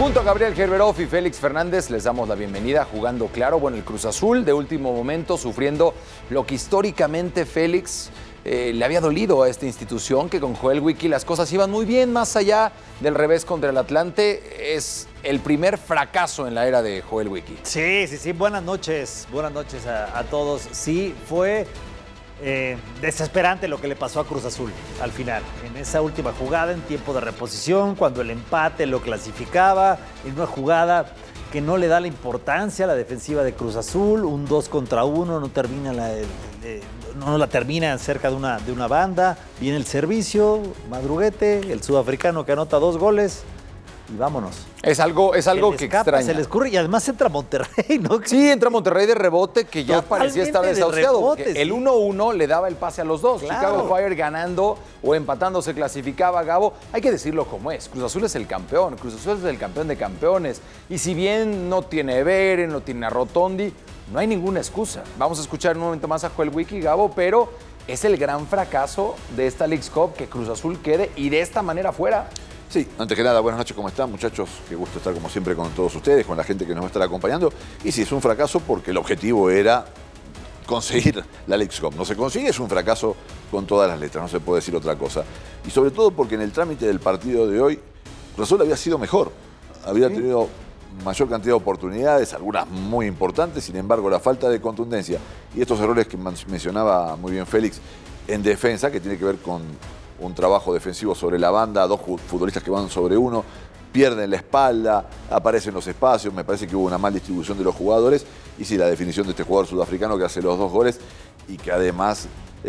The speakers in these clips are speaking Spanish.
Junto a Gabriel Gerberov y Félix Fernández les damos la bienvenida jugando claro. Bueno, el Cruz Azul de último momento sufriendo lo que históricamente Félix le había dolido a esta institución, que con Joel Wiki las cosas iban muy bien, más allá del revés contra el Atlante. Es el primer fracaso en la era de Joel Wiki. Sí. Buenas noches a todos. Sí, fue desesperante lo que le pasó a Cruz Azul al final. En esa última jugada, en tiempo de reposición, cuando el empate lo clasificaba, en una jugada que no le da la importancia a la defensiva de Cruz Azul, un 2 contra 1, no la termina cerca de una banda, viene el servicio, Madruguete, el sudafricano que anota 2 goles y vámonos. Es algo que extraña. Se le escurre y además entra Monterrey, ¿no? Sí, entra Monterrey de rebote, que ya Totalmente parecía estar desahuciado. Rebote, el 1-1 le daba el pase a los dos. Claro. Chicago Fire ganando o empatando se clasificaba, Gabo. Hay que decirlo como es. Cruz Azul es el campeón. Cruz Azul es el campeón de campeones. Y si bien no tiene a Beren, no tiene a Rotondi, no hay ninguna excusa. Vamos a escuchar en un momento más a Joel Wiki, Gabo, pero es el gran fracaso de esta Leagues Cup que Cruz Azul quede y de esta manera fuera. Sí, antes que nada, buenas noches, ¿cómo están, muchachos? Qué gusto estar como siempre con todos ustedes, con la gente que nos va a estar acompañando. Y sí, es un fracaso porque el objetivo era conseguir la Leagues Cup. No se consigue, es un fracaso con todas las letras, no se puede decir otra cosa. Y sobre todo porque en el trámite del partido de hoy, Cruz Azul había sido mejor. Había tenido mayor cantidad de oportunidades, algunas muy importantes, sin embargo, la falta de contundencia y estos errores que mencionaba muy bien Félix en defensa, que tiene que ver con un trabajo defensivo sobre la banda, 2 futbolistas que van sobre uno, pierden la espalda, aparecen los espacios, me parece que hubo una mal distribución de los jugadores y sí, la definición de este jugador sudafricano que hace los 2 goles y que además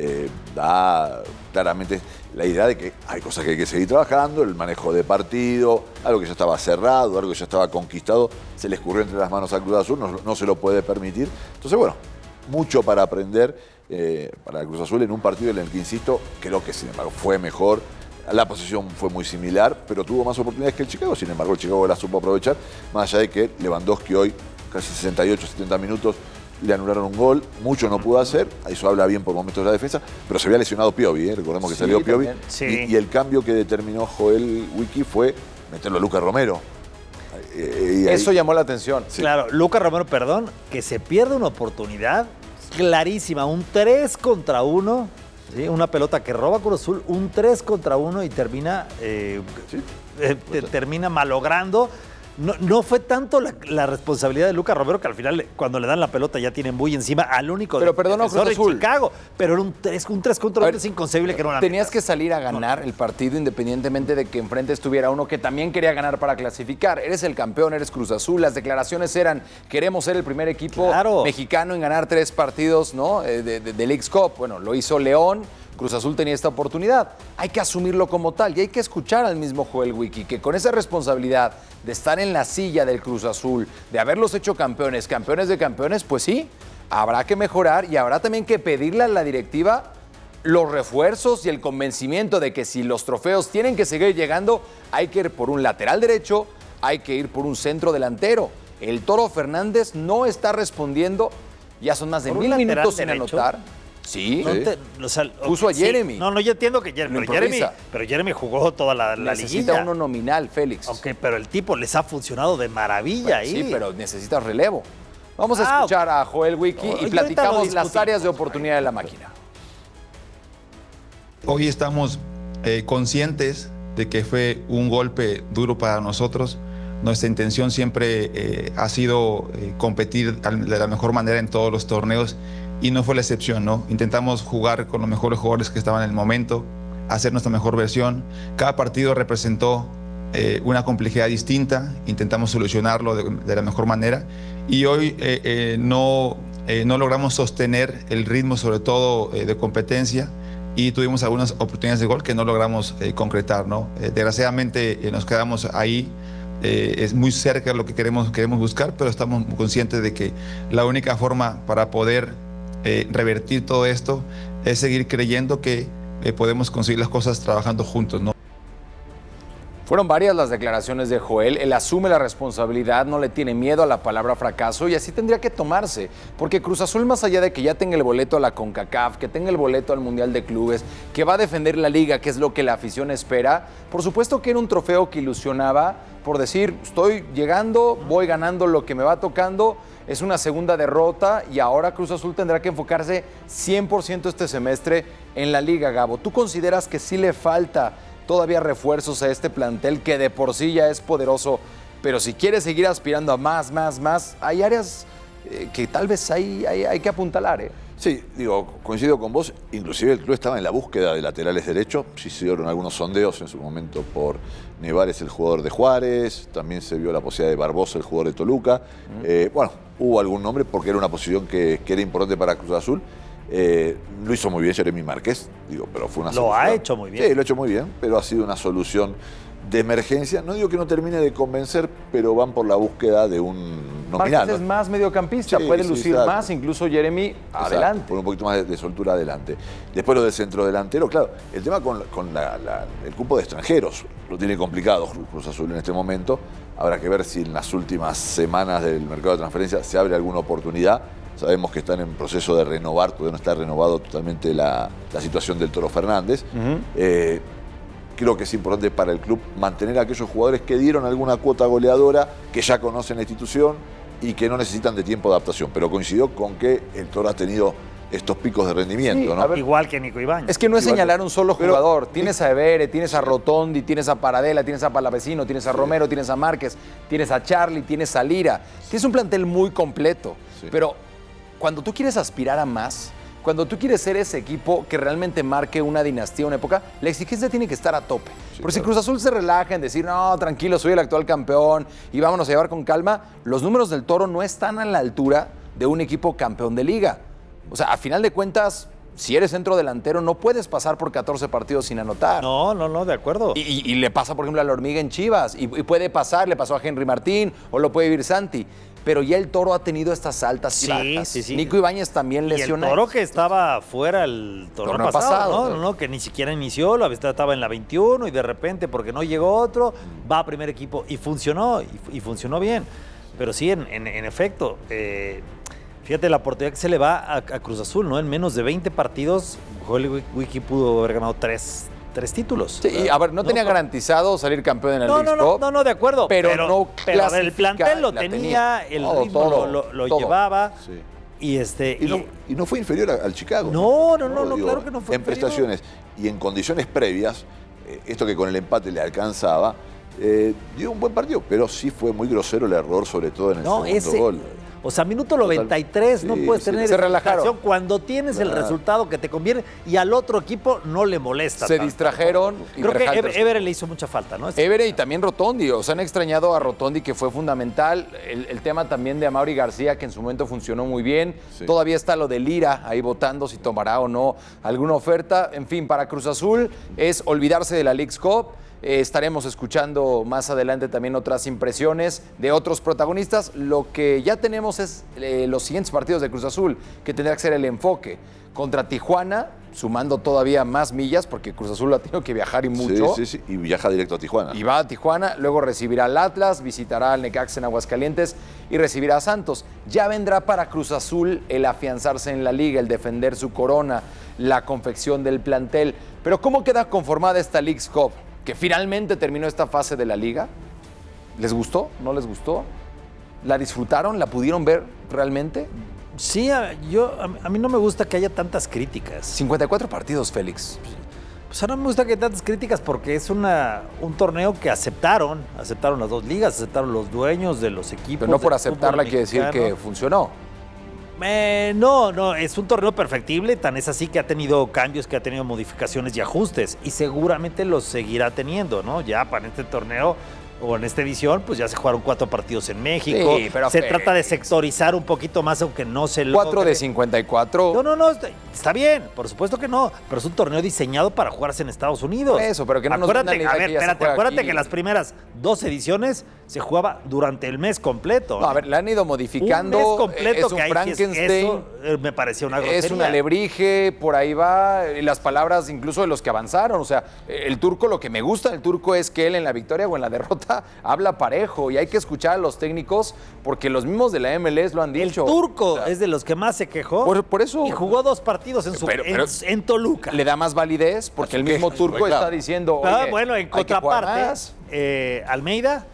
da claramente la idea de que hay cosas que hay que seguir trabajando, el manejo de partido, algo que ya estaba cerrado, algo que ya estaba conquistado, se le escurrió entre las manos a Cruz Azul, no se lo puede permitir. Entonces, bueno, mucho para aprender para el Cruz Azul en un partido en el que, insisto, creo que sin embargo fue mejor. La posición fue muy similar, pero tuvo más oportunidades que el Chicago. Sin embargo, el Chicago la supo aprovechar, más allá de que Lewandowski hoy, casi 68, 70 minutos, le anularon un gol. Mucho no pudo hacer, eso habla bien por momentos de la defensa, pero se había lesionado Piovi, recordemos que salió Piovi. Sí. Y el cambio que determinó Joel Wiki fue meterlo a Lucas Romero. Eso llamó la atención. Sí. Claro, Lucas Romero, que se pierde una oportunidad clarísima, un 3 contra 1, ¿sí? Una pelota que roba Cruz Azul, un 3 contra 1 y termina, termina malogrando. No fue tanto la responsabilidad de Lucas Romero, que al final, cuando le dan la pelota, ya tienen muy encima al único defensor de Chicago. Pero era un 3 contra 1, es inconcebible que no la tenías que salir a ganar el partido independientemente de que enfrente estuviera uno que también quería ganar para clasificar. Eres el campeón, eres Cruz Azul. Las declaraciones eran, queremos ser el primer equipo mexicano en ganar 3 partidos, ¿no? de Leagues Cup. Bueno, lo hizo León. Cruz Azul tenía esta oportunidad. Hay que asumirlo como tal y hay que escuchar al mismo Joel Wiki, que con esa responsabilidad de estar en la silla del Cruz Azul, de haberlos hecho campeones de campeones, pues sí, habrá que mejorar y habrá también que pedirle a la directiva los refuerzos y el convencimiento de que si los trofeos tienen que seguir llegando, hay que ir por un lateral derecho, hay que ir por un centro delantero. El Toro Fernández no está respondiendo, ya son más de 1000 minutos sin anotar. Sí, puso a Jeremy. No, yo entiendo que Jeremy jugó toda la necesita liguilla. Uno nominal, Félix. Ok, pero el tipo les ha funcionado de maravilla ahí. Sí, pero necesita relevo. Vamos a escuchar a Joel Wiki y platicamos las áreas de oportunidad de la máquina. Hoy estamos conscientes de que fue un golpe duro para nosotros. Nuestra intención siempre ha sido competir de la mejor manera en todos los torneos y no fue la excepción, ¿no? Intentamos jugar con los mejores jugadores que estaban en el momento, hacer nuestra mejor versión. Cada partido representó una complejidad distinta, intentamos solucionarlo de la mejor manera y hoy no logramos sostener el ritmo, sobre todo de competencia, y tuvimos algunas oportunidades de gol que no logramos concretar, ¿no? Desgraciadamente nos quedamos ahí. Es muy cerca de lo que queremos buscar, pero estamos conscientes de que la única forma para poder revertir todo esto es seguir creyendo que podemos conseguir las cosas trabajando juntos, ¿no? Fueron varias las declaraciones de Joel. Él asume la responsabilidad, no le tiene miedo a la palabra fracaso y así tendría que tomarse. Porque Cruz Azul, más allá de que ya tenga el boleto a la CONCACAF, que tenga el boleto al Mundial de Clubes, que va a defender la liga, que es lo que la afición espera, por supuesto que era un trofeo que ilusionaba por decir, estoy llegando, voy ganando lo que me va tocando, es una segunda derrota y ahora Cruz Azul tendrá que enfocarse 100% este semestre en la liga, Gabo. ¿Tú consideras que sí le falta todavía refuerzos a este plantel que de por sí ya es poderoso, pero si quiere seguir aspirando a más, hay áreas que tal vez hay que apuntalar, Sí, coincido con vos, inclusive el club estaba en la búsqueda de laterales derechos, sí se dieron algunos sondeos en su momento por Nevares, el jugador de Juárez, también se vio la posibilidad de Barbosa, el jugador de Toluca, hubo algún nombre porque era una posición que era importante para Cruz Azul. Lo hizo muy bien Jeremy Márquez, pero fue una solución. Lo ha hecho muy bien. Sí, lo ha hecho muy bien, pero ha sido una solución de emergencia. No digo que no termine de convencer, pero van por la búsqueda de un nominal. Márquez es más mediocampista, puede lucir más, incluso Jeremy adelante. Por un poquito más de soltura adelante. Después lo del centro delantero, claro, el tema con el cupo de extranjeros lo tiene complicado Cruz Azul en este momento. Habrá que ver si en las últimas semanas del mercado de transferencia se abre alguna oportunidad. Sabemos que están en proceso de renovar, todavía no está renovado totalmente la situación del Toro Fernández. Creo que es importante para el club mantener a aquellos jugadores que dieron alguna cuota goleadora, que ya conocen la institución y que no necesitan de tiempo de adaptación. Pero coincidió con que el Toro ha tenido estos picos de rendimiento, sí, ¿no? Igual que Nico Ibáñez. Es que no es señalar un solo jugador. Tienes a Evere, tienes a Rotondi, tienes a Paradela, tienes a Palavecino, tienes a Romero, tienes a Márquez, tienes a Charlie, tienes a Lira. Tienes un plantel muy completo. Sí. Pero cuando tú quieres aspirar a más, cuando tú quieres ser ese equipo que realmente marque una dinastía, una época, la exigencia tiene que estar a tope. Sí, porque si Cruz Azul se relaja en decir, no, tranquilo, soy el actual campeón y vámonos a llevar con calma, los números del Toro no están a la altura de un equipo campeón de liga. O sea, a final de cuentas, si eres centro delantero, no puedes pasar por 14 partidos sin anotar. No, de acuerdo. Y le pasa, por ejemplo, a la Hormiga en Chivas. Y puede pasar, le pasó a Henry Martín o lo puede vivir Santi. Pero ya el Toro ha tenido estas altas y bajas. Sí. Nico Ibáñez también lesionado. Y el Toro que estaba fuera el torneo pasado. No, que ni siquiera inició, la vista estaba en la 21 y de repente, porque no llegó otro, va a primer equipo y funcionó, y funcionó bien. Pero sí, en efecto, fíjate la oportunidad que se le va a Cruz Azul, ¿no? En menos de 20 partidos, Joel Wiki pudo haber ganado tres títulos. Sí, y a ver, no tenía garantizado salir campeón en el Leagues Cup. No, de acuerdo. Pero el plantel lo tenía, el ritmo lo llevaba. Sí. Y no fue inferior al Chicago. No, claro que no fue inferior. En prestaciones y en condiciones previas, esto que con el empate le alcanzaba, dio un buen partido, pero sí fue muy grosero el error, sobre todo en el segundo gol. O sea, minuto 93 no puedes tener se relajaron cuando tienes el resultado que te conviene y al otro equipo no le molesta. Se distrajeron. Creo que Evere le hizo mucha falta, ¿no? Evere y también Rotondi. O sea, han extrañado a Rotondi, que fue fundamental. El tema también de Amaury García, que en su momento funcionó muy bien. Sí. Todavía está lo de Lira ahí votando si tomará o no alguna oferta. En fin, para Cruz Azul es olvidarse de la Leagues Cup. Estaremos escuchando más adelante también otras impresiones de otros protagonistas. Lo que ya tenemos es los siguientes partidos de Cruz Azul, que tendrá que ser el enfoque. Contra Tijuana, sumando todavía más millas, porque Cruz Azul ha tenido que viajar y mucho. Sí, y viaja directo a Tijuana. Y va a Tijuana, luego recibirá al Atlas, visitará al Necaxa en Aguascalientes y recibirá a Santos. Ya vendrá para Cruz Azul el afianzarse en la liga, el defender su corona, la confección del plantel. Pero ¿cómo queda conformada esta Leagues Cup? Que finalmente terminó esta fase de la liga. ¿Les gustó? ¿No les gustó? ¿La disfrutaron? ¿La pudieron ver realmente? Sí, a mí no me gusta que haya tantas críticas. 54 partidos, Félix. Pues ahora no me gusta que haya tantas críticas porque es un torneo que aceptaron las dos ligas, aceptaron los dueños de los equipos. Pero no por aceptarla quiere decir que funcionó. No, es un torneo perfectible, tan es así que ha tenido cambios, que ha tenido modificaciones y ajustes y seguramente los seguirá teniendo, ¿no? Ya para este torneo o en esta edición, pues ya se jugaron 4 partidos en México. Sí, pero se trata de sectorizar un poquito más, aunque no se lo 4 de 54. No, está bien, por supuesto que no, pero es un torneo diseñado para jugarse en Estados Unidos. Eso, pero que no nos vendan la idea que ya se juega acuérdate aquí. que las primeras 2 ediciones se jugaba durante el mes completo. No, a ver, la han ido modificando. Un mes completo es un que Frankenstein. eso me parecía una grosería. Es un alebrije, por ahí va, y las palabras incluso de los que avanzaron. O sea, el turco, lo que me gusta del turco es que él en la victoria o en la derrota habla parejo y hay que escuchar a los técnicos porque los mismos de la MLS lo han dicho. El turco es de los que más se quejó. Por eso. Y jugó 2 partidos en Toluca. Le da más validez porque el mismo turco está diciendo. Oye, bueno, en contraparte, Almeida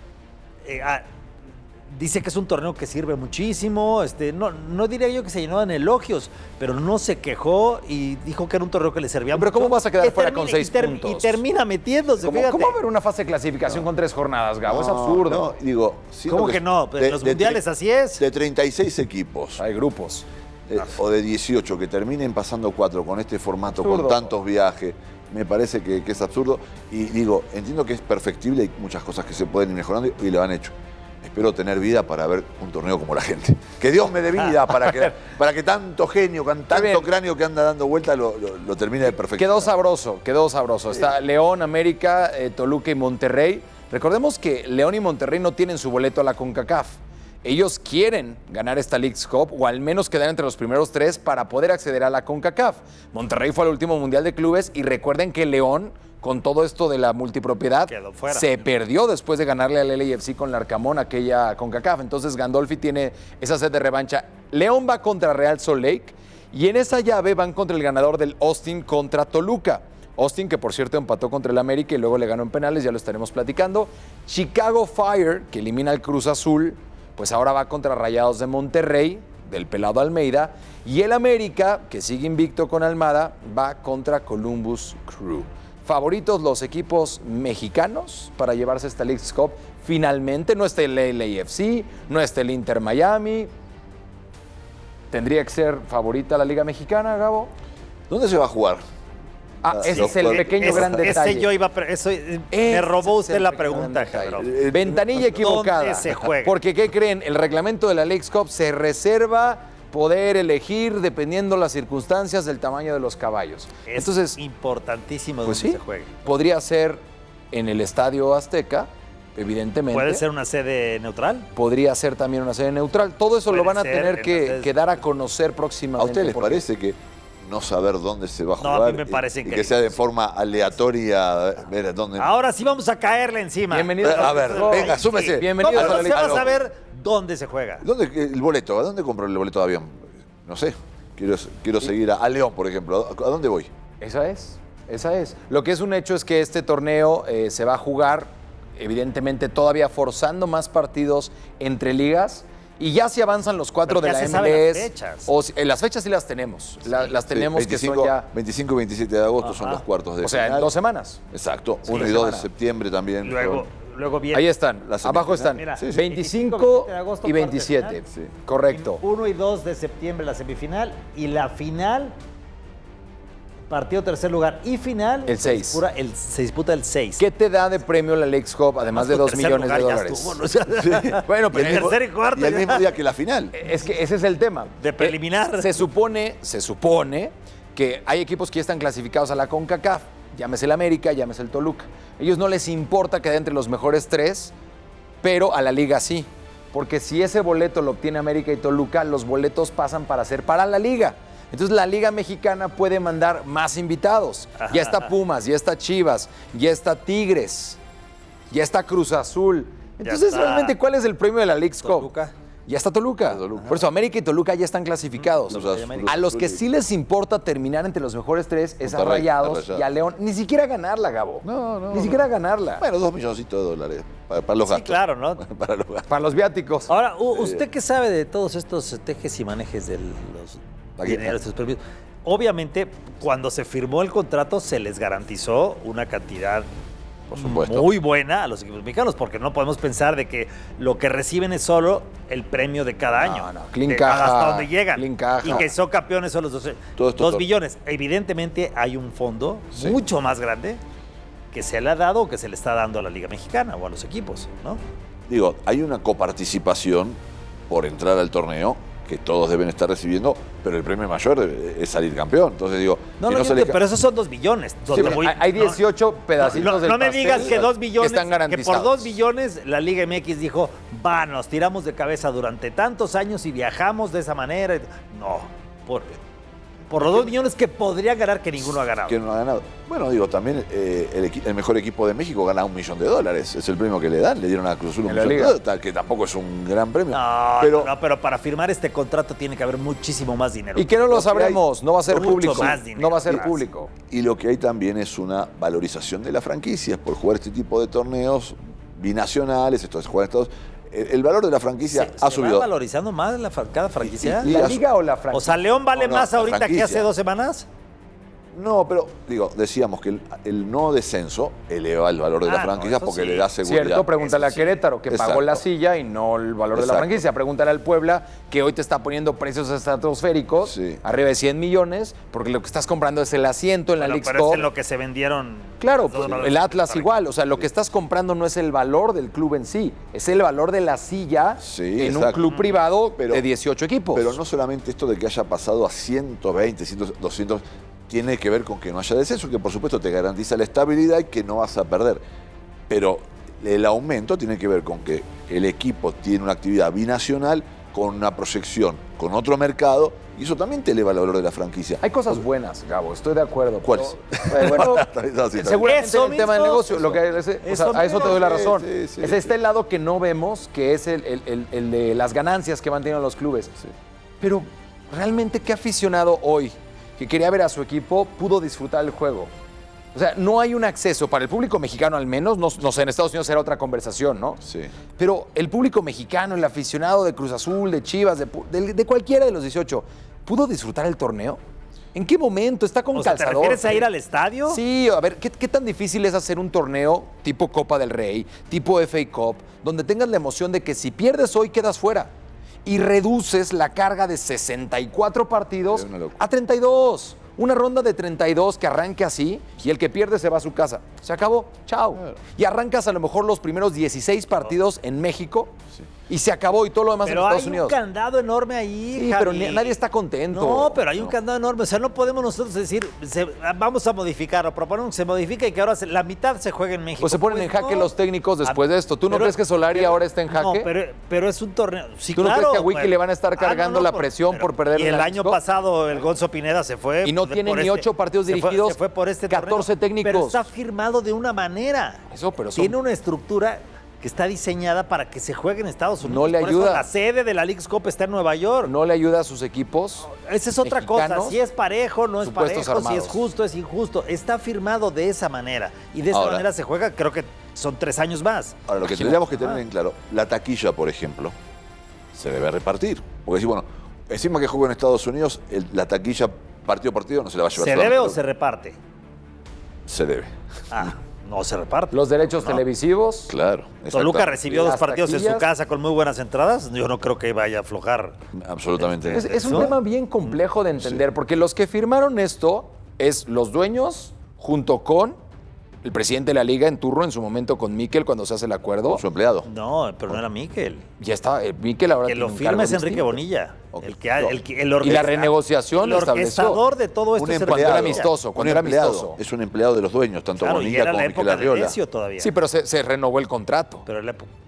dice que es un torneo que sirve muchísimo. No diría yo que se llenó en elogios, pero no se quejó y dijo que era un torneo que le servía mucho. Pero ¿cómo vas a quedar fuera con 6 puntos? Y termina metiéndose, ¿Cómo va a haber una fase de clasificación con 3 jornadas, Gabo? Es absurdo. No, digo, ¿Cómo que no? En los mundiales así es. De 36 equipos. Hay grupos. O de 18 que terminen pasando 4 con este formato, absurdo. con tantos viajes, me parece que es absurdo. Y digo, entiendo que es perfectible, hay muchas cosas que se pueden ir mejorando y lo han hecho. Espero tener vida para ver un torneo como la gente. Que Dios me dé vida para que tanto genio, con tanto cráneo que anda dando vueltas lo termine de perfeccionar. Quedó sabroso. Está León, América, Toluca y Monterrey. Recordemos que León y Monterrey no tienen su boleto a la CONCACAF. Ellos quieren ganar esta Leagues Cup o al menos quedar entre los primeros 3 para poder acceder a la CONCACAF. Monterrey fue al último Mundial de Clubes y recuerden que León, con todo esto de la multipropiedad, se perdió después de ganarle al LAFC con Larcamón aquella CONCACAF. Entonces Gandolfi tiene esa sed de revancha. León va contra Real Salt Lake y en esa llave van contra el ganador del Austin contra Toluca. Austin, que por cierto empató contra el América y luego le ganó en penales, ya lo estaremos platicando. Chicago Fire, que elimina al Cruz Azul, pues ahora va contra Rayados de Monterrey, del pelado Almeida. Y el América, que sigue invicto con Almada, va contra Columbus Crew. Favoritos los equipos mexicanos para llevarse esta Leagues Cup. Finalmente, no está el LAFC, no está el Inter Miami. ¿Tendría que ser favorita la Liga Mexicana, Gabo? ¿Dónde se va a jugar? Ese es el pequeño gran detalle. Me robó usted la pregunta, cabrón. Ventanilla equivocada. ¿Dónde se juega? Porque, ¿qué creen? El reglamento de la Leagues Cup se reserva poder elegir dependiendo las circunstancias del tamaño de los caballos. Entonces, importantísimo pues donde sí, se juegue. Podría ser en el Estadio Azteca, evidentemente. ¿Puede ser una sede neutral? Podría ser también una sede neutral. Todo eso lo van a tener que dar a conocer próximamente. ¿A ustedes les parece que no saber dónde se va a jugar? No, a mí me parece y que sea de forma aleatoria, ver dónde. Ahora sí vamos a caerle encima. Bienvenidos. A ver, venga, súmese. Bienvenidos ¿Cómo a no la se va a Leagues Cup. saber dónde se juega? El boleto, ¿a dónde compro el boleto de avión? No sé. Quiero seguir a León, por ejemplo. ¿A dónde voy? Esa es. Lo que es un hecho es que este torneo se va a jugar, evidentemente, todavía forzando más partidos entre ligas. Y ya se avanzan los 4 de la MLS. Las fechas. Las fechas sí las tenemos. Las tenemos 25, que son ya. 25 y 27 de agosto son los cuartos de O sea, final. en 2 semanas. Exacto. Sí, 1 y 2 de septiembre también. Luego viene. Ahí están. Las Abajo están. Mira, 25 de agosto, y 27. cuartos de Correcto. 1 y 2 de septiembre la semifinal y la final, partido tercer lugar y final. El 6. Se disputa el 6. ¿Qué te da de premio la Leagues Cup, además de 2 millones de dólares? Bueno, pero tercer y cuarto. Y el mismo día que la final. Es que ese es el tema. De preliminar. Se supone que hay equipos que ya están clasificados a la CONCACAF. Llámese el América, llámese el Toluca. A ellos no les importa quedar entre los mejores 3, pero a la liga sí. Porque si ese boleto lo obtiene América y Toluca, los boletos pasan para ser para la liga. Entonces la Liga Mexicana puede mandar más invitados. Ya está Pumas, ya está Chivas, ya está Tigres, ya está Cruz Azul. Entonces, realmente, ¿cuál es el premio de la Leagues Cup? Toluca. Ya está Toluca. Por eso América y Toluca ya están clasificados. A los que sí les importa terminar entre los mejores 3 es a Rayados y a León. Ni siquiera ganarla, Gabo. Ni siquiera ganarla. Bueno, 2 milloncitos de dólares para los gastos. Sí, claro, ¿no? Para los gastos. Para los viáticos. Ahora, ¿usted qué sabe de todos estos tejes y manejes de los dineros, estos premios? Obviamente, cuando se firmó el contrato, se les garantizó una cantidad por supuesto, muy buena a los equipos mexicanos, porque no podemos pensar de que lo que reciben es solo el premio de cada año. No, clean caja, hasta donde llegan. Clean caja. Y que son campeones son los 2 billones. Evidentemente hay un fondo mucho más grande que se le ha dado o que se le está dando a la Liga Mexicana o a los equipos, ¿no? Digo, hay una coparticipación por entrar al torneo que todos deben estar recibiendo, pero el premio mayor es salir campeón. Entonces digo, pero esos son 2 billones. Sí, hay 18 pedacitos del pastel. No me digas que 2 billones, están garantizados. que por 2 billones la Liga MX dijo, nos tiramos de cabeza durante tantos años y viajamos de esa manera. No, por los 2 millones que podría ganar, que ninguno ha ganado. Que no ha ganado. Bueno, digo, también el mejor equipo de México gana $1 millón. Es el premio que le dan. Le dieron a Cruz Azul $1 millón, que tampoco es un gran premio. Pero para firmar este contrato tiene que haber muchísimo más dinero. Y que no lo sabremos, no va a ser público. No va a ser más. público. Y lo que hay también es una valorización de las franquicias por jugar este tipo de torneos binacionales, estos jugar estos. El valor de la franquicia ha subido. ¿Se va valorizando más cada franquicia? ¿La liga o la franquicia? O sea, ¿León vale más ahorita que hace 2 semanas? No, pero digo, decíamos que el no descenso eleva el valor de la franquicia porque le da seguridad. Cierto, pregúntale a Querétaro, que pagó la silla y no el valor de la franquicia. Pregúntale al Puebla, que hoy te está poniendo precios estratosféricos, arriba de 100 millones, porque lo que estás comprando es el asiento en la Leagues Cup. Pero es en lo que se vendieron. Claro, pues, el Atlas igual. O sea, lo que estás comprando no es el valor del club en sí, es el valor de la silla en un club privado de 18 equipos. Pero no solamente esto de que haya pasado a 120, 200... tiene que ver con que no haya descenso, que por supuesto te garantiza la estabilidad y que no vas a perder. Pero el aumento tiene que ver con que el equipo tiene una actividad binacional con una proyección, con otro mercado, y eso también te eleva el valor de la franquicia. Hay cosas buenas, Gabo, estoy de acuerdo. ¿Cuáles? Bueno, seguramente en el tema del negocio, a eso te doy la razón. Es este lado que no vemos, que es el de las ganancias que van teniendo los clubes. Sí. Pero realmente, ¿qué aficionado hoy que quería ver a su equipo pudo disfrutar el juego? O sea, no hay un acceso para el público mexicano al menos, no sé, en Estados Unidos era otra conversación, ¿no? Sí. Pero el público mexicano, el aficionado de Cruz Azul, de Chivas, de cualquiera de los 18, ¿pudo disfrutar el torneo? ¿En qué momento? ¿Está con calzador? ¿Te refieres a ir al estadio? Sí, a ver, ¿qué tan difícil es hacer un torneo tipo Copa del Rey, tipo FA Cup, donde tengas la emoción de que si pierdes hoy quedas fuera? Y reduces la carga de 64 partidos a 32. Una ronda de 32 que arranque así y el que pierde se va a su casa. Se acabó. Chao. Claro. Y arrancas a lo mejor los primeros 16 partidos en México y se acabó y todo lo demás en Estados Unidos. Pero hay un candado enorme ahí, sí, Javi. pero nadie está contento. No, pero hay un candado enorme. O sea, no podemos nosotros decir, vamos a modificar o proponer que se modifique y que ahora la mitad se juegue en México. Pues se ponen en jaque los técnicos después de esto. ¿Tú no crees que Solari ahora está en jaque? No, pero es un torneo. Sí, ¿Tú no crees que a Wiki le van a estar cargando la presión por perder el año? Y el año pasado el Gonzo Pineda se fue. Y no tiene ni 8 partidos dirigidos. Se fue por 14 técnicos. Pero está firmado de una manera. Tiene una estructura que está diseñada para que se juegue en Estados Unidos. No le ayuda. Por eso la sede de la Leagues Cup está en Nueva York. No le ayuda a sus equipos. Esa es otra cosa. Si es parejo, no es parejo. Armados. Si es justo, es injusto. Está firmado de esa manera. Y de esa manera se juega, creo que son 3 años más. Ahora, lo que tendríamos que tener en claro, la taquilla, por ejemplo, se debe repartir. Porque si, bueno, encima que juega en Estados Unidos, la taquilla partido a partido no se la va a llevar. ¿Se debe o se reparte? Se debe. No se reparte. Los derechos televisivos. Claro. Toluca recibió 2 partidos en su casa con muy buenas entradas. Yo no creo que vaya a aflojar. Absolutamente. Es un tema bien complejo de entender, porque los que firmaron esto es los dueños junto con el presidente de la liga en turno en su momento con Miquel cuando se hace el acuerdo. Su empleado. No, pero no era Miquel. Ya está, Miquel ahora que lo firma es Enrique Bonilla. Okay. Y la renegociación lo estableció. El orquestador de todo esto es cuando era amistoso. Cuando era amistoso. Es un empleado de los dueños, tanto Bonilla como Miquel Arriola. Todavía. Sí, pero se renovó el contrato. Pero en la época.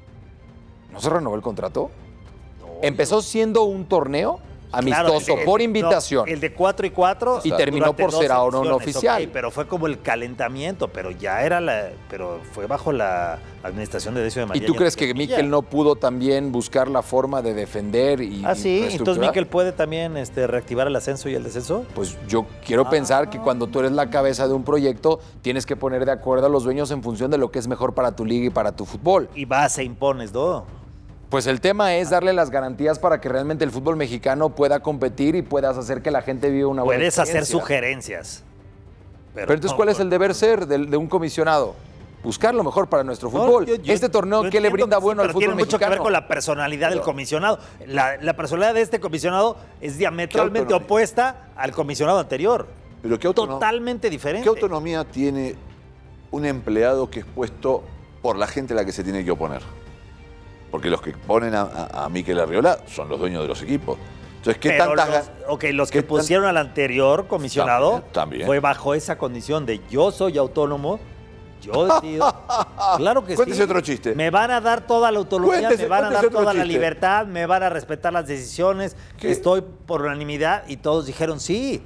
¿No se renovó el contrato? No, empezó siendo un torneo amistoso por invitación. El de 4 y 4. Y terminó por ser ahora un oficial. Okay, pero fue como el calentamiento, pero ya era pero fue bajo la administración de Decio de María. ¿Y tú crees que Miquel no pudo también buscar la forma de defender y sí, entonces Miquel puede también reactivar el ascenso y el descenso? Pues yo quiero pensar que cuando tú eres la cabeza de un proyecto, tienes que poner de acuerdo a los dueños en función de lo que es mejor para tu liga y para tu fútbol. Y vas e impones, ¿no? Pues el tema es darle las garantías para que realmente el fútbol mexicano pueda competir y puedas hacer que la gente viva una buena experiencia. Puedes hacer sugerencias. Pero entonces, ¿cuál es el deber ser de un comisionado? Buscar lo mejor para nuestro fútbol. Este torneo, ¿qué le brinda bueno al fútbol mexicano? Tiene mucho que ver con la personalidad del comisionado. La personalidad de este comisionado es diametralmente opuesta al comisionado anterior. Pero totalmente diferente. ¿Qué autonomía tiene un empleado que es puesto por la gente a la que se tiene que oponer. Porque los que ponen a Mikel Arriola son los dueños de los equipos. Entonces, ¿qué tantas... los que pusieron al anterior comisionado también. Fue bajo esa condición de yo soy autónomo, yo decido. Claro que Cuéntese sí. otro chiste. Me van a dar toda la autonomía, me van a dar toda la chiste. libertad, me van a respetar las decisiones, estoy por unanimidad, y todos dijeron sí.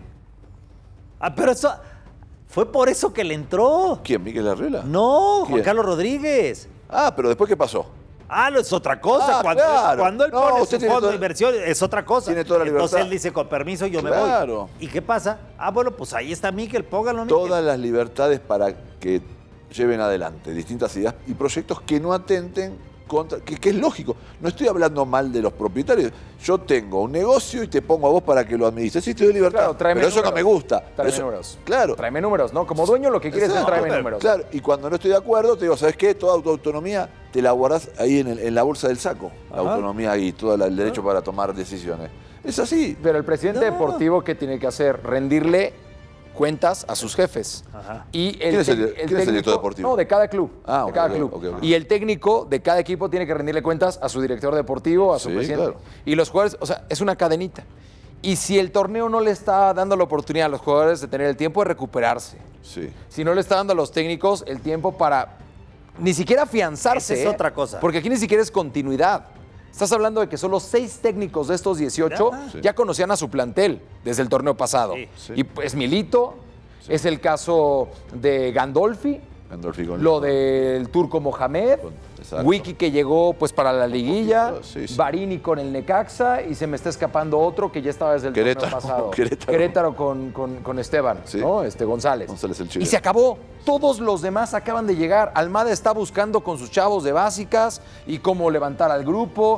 Pero eso... Fue por eso que le entró. ¿Quién? ¿Mikel Arriola? No, Juan ¿Quién? Carlos Rodríguez. Pero ¿después qué pasó? Es otra cosa. Claro. Cuando él pone su fondo de inversión, es otra cosa. Tiene toda la libertad. Entonces él dice, con permiso, yo me voy. ¿Y qué pasa? Bueno, pues ahí está Mikel, póngalo, Mikel. Todas las libertades para que lleven adelante distintas ideas y proyectos que no atenten contra... Que es lógico. No estoy hablando mal de los propietarios. Yo tengo un negocio y te pongo a vos para que lo administres. Sí, te doy libertad. Claro, pero eso no me gusta. Tráeme números. Claro. Tráeme números, ¿no? Como dueño lo que quieres es tráeme números. Claro, y cuando no estoy de acuerdo, te digo, ¿sabes qué? Toda tu autonomía te la guardás ahí en la bolsa del saco. La autonomía ahí, todo el derecho para tomar decisiones. Es así. Pero el presidente deportivo, ¿qué tiene que hacer? Rendirle cuentas a sus jefes. Y ¿Quién es el director deportivo? No, de cada club. De cada club. Okay. Y el técnico de cada equipo tiene que rendirle cuentas a su director deportivo, a su presidente. Claro. Y los jugadores, o sea, es una cadenita. Y si el torneo no le está dando la oportunidad a los jugadores de tener el tiempo de recuperarse, si no le está dando a los técnicos el tiempo para ni siquiera afianzarse. Esa es otra cosa. Porque aquí ni siquiera es continuidad. Estás hablando de que solo 6 técnicos de estos 18 ya conocían a su plantel desde el torneo pasado. Y pues Milito, es el caso de Gandolfi, lo del turco Mohamed, Wiki que llegó pues para la liguilla, Barini con el Necaxa y se me está escapando otro que ya estaba desde el torneo pasado. Querétaro con Esteban, ¿no? González. El Chile. Y se acabó. Todos los demás acaban de llegar. Almada está buscando con sus chavos de básicas y cómo levantar al grupo.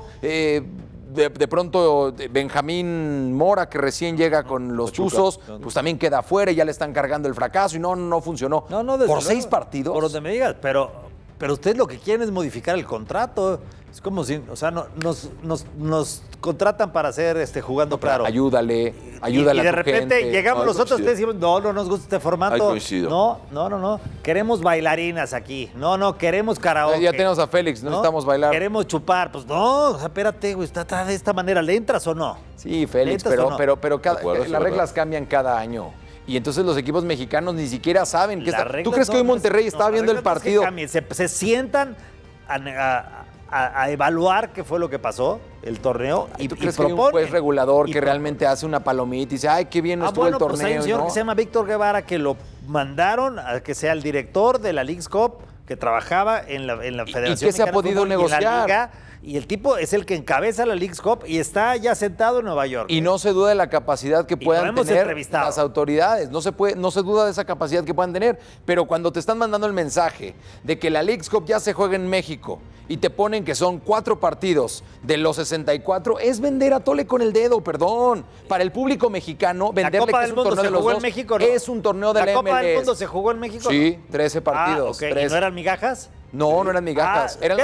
De pronto Benjamín Mora, que recién llega con los Tuzos, pues también queda afuera y ya le están cargando el fracaso y no funcionó. Por 6 partidos. Por donde me digas, pero ustedes lo que quieren es modificar el contrato. Es como si, o sea, nos contratan para hacer jugando claro. Ayúdale Y de a tu repente gente. llegamos nosotros y decimos, no nos gusta este formato. Ahí coincido. No. Queremos bailarinas aquí. No, queremos karaoke. Ya tenemos a Félix, no necesitamos bailar. Queremos chupar. Pues no, o sea, espérate, güey, está de esta manera. ¿Le entras o no? Sí, Félix, pero las reglas cambian cada año. Y entonces los equipos mexicanos ni siquiera saben que ¿Tú crees que hoy Monterrey estaba viendo el partido? Se sientan a evaluar qué fue lo que pasó, el torneo, ¿Tú crees que hay un juez regulador que realmente hace una palomita y dice, ay, qué bien estuvo el torneo? Pues hay un señor que se llama Víctor Guevara que lo mandaron a que sea el director de la Leagues Cup, que trabajaba en la Federación. ¿Y qué se ha podido negociar? Y el tipo es el que encabeza la Leagues Cup y está ya sentado en Nueva York. Y no se duda de la capacidad que puedan tener las autoridades. No se duda de esa capacidad que puedan tener. Pero cuando te están mandando el mensaje de que la Leagues Cup ya se juega en México y te ponen que son 4 partidos de los 64, es vender a tole con el dedo, perdón. Para el público mexicano, venderle que es un torneo de los dos. México, ¿no? Es un torneo de la MLS. ¿La Copa del Mundo se jugó en México? Sí, 13 partidos. ¿Y no eran migajas? No eran migajas. Eran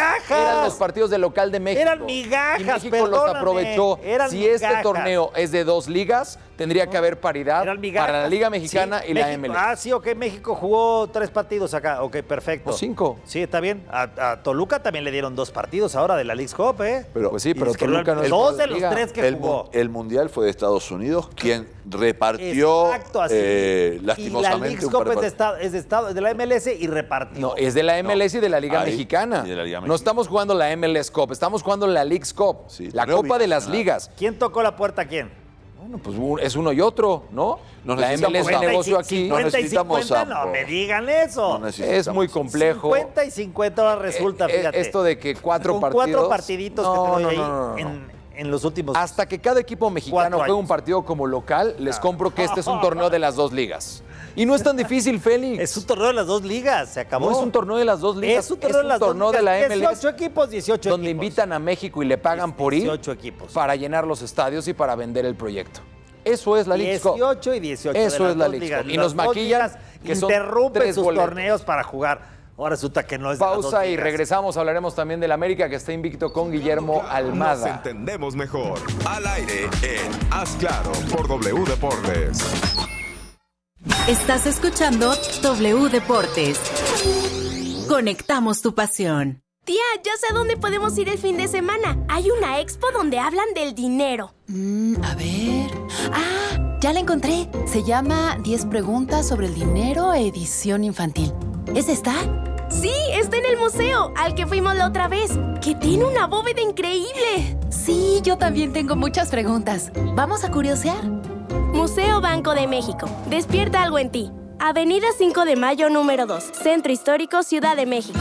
los partidos del local de México. Eran migajas, y México los aprovechó. Si este torneo es de 2 ligas, tendría que haber paridad para la Liga Mexicana y la MLS. Sí, México jugó 3 partidos acá. Ok, perfecto. O 5. Sí, está bien. A Toluca también le dieron 2 partidos ahora de la Leagues Cup, ¿eh? Pues sí, pero Toluca no es 2 de los 3 que jugó. El Mundial fue de Estados Unidos, quien repartió lastimosamente. Y la Leagues Cup es de la MLS y repartió. No, es de la MLS y de la Liga Mexicana. No estamos jugando la MLS Cup, estamos jugando la Leagues Cup, la Copa de las Ligas. ¿Quién tocó la puerta a quién? Bueno, pues es uno y otro, ¿no? La MLS negoció aquí. 50 y 50, no me digan eso. Es muy complejo. 50 y 50 ahora resulta, fíjate. Esto de que 4 partidos. 4 partiditos que trae ahí en los últimos. Hasta que cada equipo mexicano juegue un partido como local, les compro que este es un torneo de las 2 ligas. Y no es tan difícil, Félix. Es un torneo de las 2 ligas, se acabó. No es un torneo de las 2 ligas. Es un torneo de la MLS. 18 equipos, 18 equipos. Donde invitan a México y le pagan por ir 18 equipos. Para llenar los estadios y para vender el proyecto. Eso es la Leagues Cup. 18 y 18. Eso es la Leagues Cup. Y nos maquillan que son interrumpen 3 sus boletos. torneos para jugar. Ahora resulta que no es de las 2 Pausa y ligas. regresamos. Hablaremos también del América, que está invicto con Guillermo Almada. Nos entendemos mejor. Al aire en Haz Claro por W Deportes. Estás escuchando W Deportes. Conectamos tu pasión. Tía, ya sé a dónde podemos ir el fin de semana. Hay una expo donde hablan del dinero. A ver... ¡Ah! Ya la encontré. Se llama 10 preguntas sobre el dinero, edición infantil. ¿Es esta? Sí, está en el museo, al que fuimos la otra vez, que tiene una bóveda increíble. Sí, yo también tengo muchas preguntas. ¿Vamos a curiosear? Museo Banco de México. Despierta algo en ti. Avenida 5 de Mayo, número 2. Centro Histórico, Ciudad de México.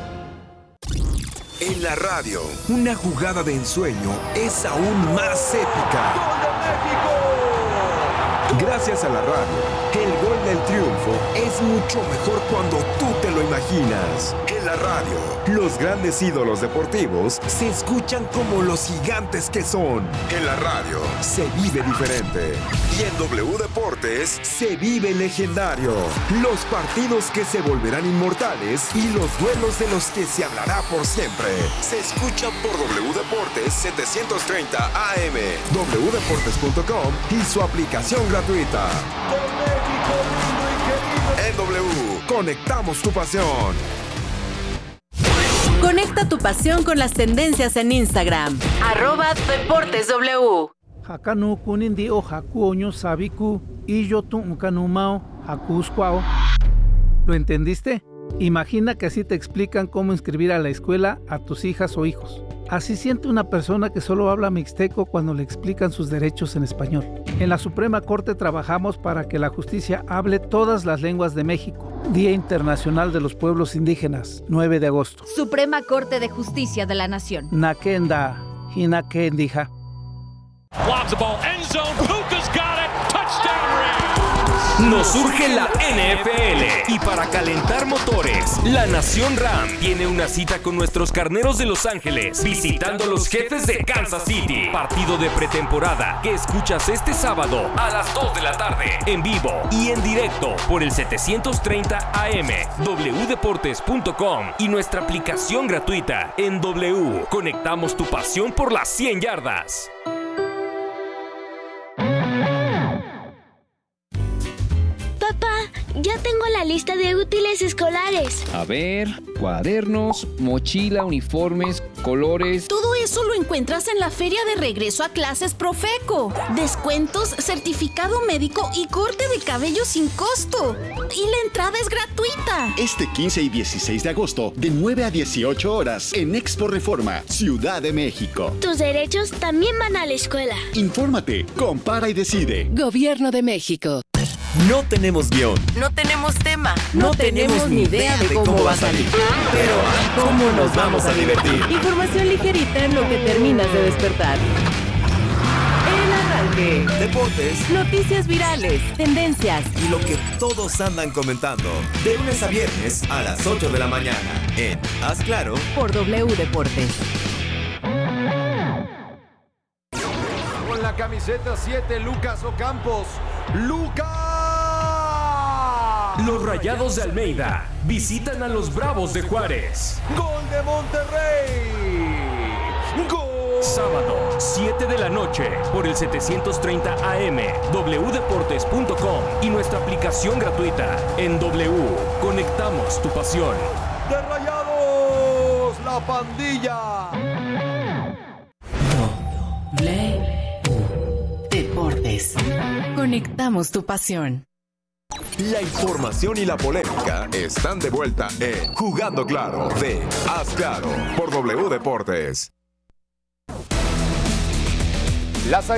En la radio, una jugada de ensueño es aún más épica. ¡Gol de México! Gracias a la radio, el gol del triunfo es mucho mejor cuando tú te lo imaginas. En la radio, los grandes ídolos deportivos se escuchan como los gigantes que son. En la radio, se vive diferente. Y en W Deportes, se vive legendario. Los partidos que se volverán inmortales y los duelos de los que se hablará por siempre. Se escuchan por W Deportes 730 AM, wdeportes.com y su aplicación gratuita. En W, conectamos tu pasión. Conecta tu pasión con las tendencias en Instagram. @DeportesW. Hakanu kunindi o hakuoño sabiku y yo tu kanumao hakusquao. ¿Lo entendiste? Imagina que así te explican cómo inscribir a la escuela a tus hijas o hijos. Así siente una persona que solo habla mixteco cuando le explican sus derechos en español. En la Suprema Corte trabajamos para que la justicia hable todas las lenguas de México. Día Internacional de los Pueblos Indígenas, 9 de agosto. Suprema Corte de Justicia de la Nación. Nakenda, hinakendija. Lobs the ball, end zone, Puka's got it, touchdown Rams. Nos surge la NFL y para calentar motores, la Nación Ram tiene una cita con nuestros carneros de Los Ángeles, visitando a los Jefes de Kansas City. Partido de pretemporada que escuchas este sábado a las 2 de la tarde, en vivo y en directo por el 730 AM, wdeportes.com y nuestra aplicación gratuita en W. Conectamos tu pasión por las 100 yardas. Ya tengo la lista de útiles escolares. A ver, cuadernos, mochila, uniformes, colores. Todo eso lo encuentras en la feria de regreso a clases Profeco. Descuentos, certificado médico y corte de cabello sin costo. Y la entrada es gratuita. Este 15 y 16 de agosto, de 9 a 18 horas, en Expo Reforma, Ciudad de México. Tus derechos también van a la escuela. Infórmate, compara y decide. Gobierno de México. No tenemos guión. No tenemos tema. No tenemos ni idea de cómo va a salir. Pero ¿cómo nos vamos a divertir? Información ligerita en lo que terminas de despertar. El arranque. Deportes. Noticias virales. Tendencias. Y lo que todos andan comentando. De lunes a viernes a las 8 de la mañana. En Haz Claro. Por W Deportes. Con la camiseta 7, Lucas Ocampos. ¡Lucas! Los Rayados de Almeida visitan a los Bravos de Juárez. ¡Gol de Monterrey! ¡Gol! Sábado, 7 de la noche, por el 730 AM, wdeportes.com y nuestra aplicación gratuita. En W, conectamos tu pasión. ¡De Rayados! ¡La pandilla! W Deportes. Conectamos tu pasión. La información y la polémica están de vuelta en Jugando Claro de Haz Claro por W Deportes. Las